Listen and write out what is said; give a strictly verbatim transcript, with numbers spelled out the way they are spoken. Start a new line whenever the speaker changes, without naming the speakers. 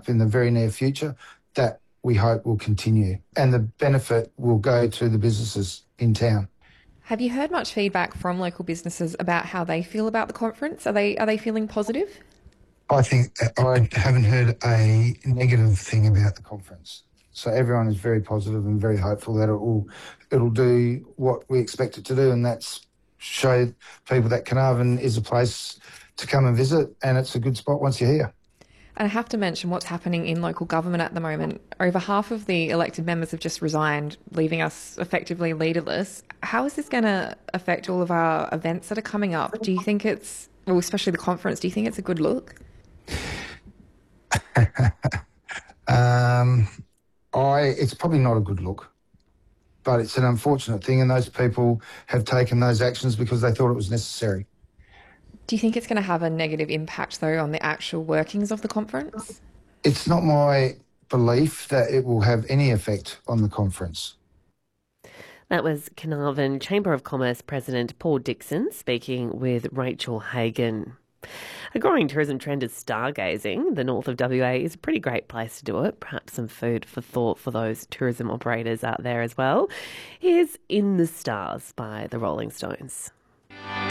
in the very near future, that we hope will continue. And the benefit will go to the businesses in town.
Have you heard much feedback from local businesses about how they feel about the conference? Are they are they feeling positive?
I think I haven't heard a negative thing about the conference. So everyone is very positive and very hopeful that it will it'll do what we expect it to do, and that's show people that Carnarvon is a place to come and visit, and it's a good spot once you're here.
And I have to mention what's happening in local government at the moment. Over half of the elected members have just resigned, leaving us effectively leaderless. How is this going to affect all of our events that are coming up? Do you think it's, well, especially the conference, do you think it's a good look?
um, I, it's probably not a good look, but it's an unfortunate thing, and those people have taken those actions because they thought it was necessary.
Do you think it's going to have a negative impact, though, on the actual workings of the conference?
It's not my belief that it will have any effect on the conference.
That was Carnarvon Chamber of Commerce President Paul Dixon speaking with Rachel Hagan. A growing tourism trend is stargazing. The north of W A is a pretty great place to do it. Perhaps some food for thought for those tourism operators out there as well. Here's In the Stars by the Rolling Stones.